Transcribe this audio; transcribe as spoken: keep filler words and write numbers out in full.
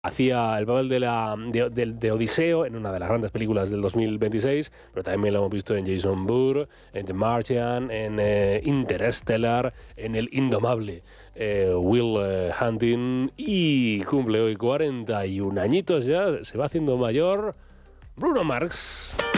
Hacía el papel de, la, de, de, de Odiseo en una de las grandes películas del dos mil veintiséis, pero también lo hemos visto en Jason Bourne, en The Martian, en eh, Interstellar, en El Indomable, eh, Will eh, Hunting, y cumple hoy cuarenta y un añitos ya, se va haciendo mayor Bruno Mars.